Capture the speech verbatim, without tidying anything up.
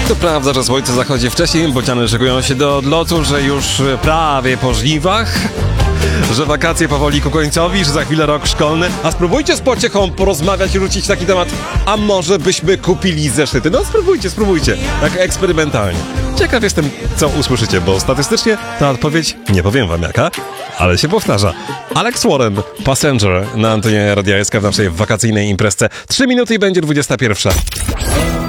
To prawda, że słońce zachodzi wcześniej, bociany szykują się do odlotu, że już prawie po żniwach, że wakacje powoli ku końcowi, że za chwilę rok szkolny. A spróbujcie z pociechą porozmawiać i rzucić taki temat, a może byśmy kupili zeszyty? No spróbujcie, spróbujcie, tak eksperymentalnie. Ciekaw jestem, co usłyszycie, bo statystycznie ta odpowiedź, nie powiem wam jaka, ale się powtarza. Alex Warren, Passenger na antenie Radia S K w naszej wakacyjnej imprezce. Trzy minuty i będzie dwudziesta pierwsza.